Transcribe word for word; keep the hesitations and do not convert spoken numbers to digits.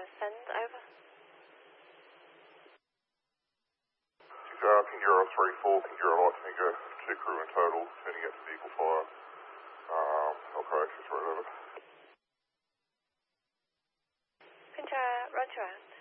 send over. Uh, King Euro three four, King Euro Light Tango, two crew in total, sending out to the Eagle Fire. Um, operations right over. Pinchara, roger out.